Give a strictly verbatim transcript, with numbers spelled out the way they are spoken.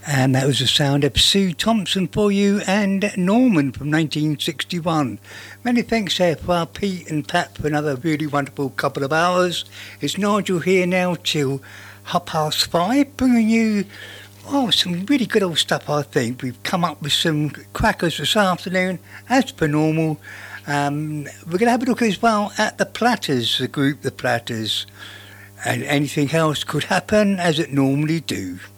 And that was the sound of Sue Thompson for you and Norman from nineteen sixty-one. Many thanks there for Pete and Pat for another really wonderful couple of hours. It's Nigel here now till half past five, bringing you oh, some really good old stuff, I think. We've come up with some crackers this afternoon, as per normal. Um, we're going to have a look as well at the Platters, the group The Platters. And anything else could happen, as it normally do.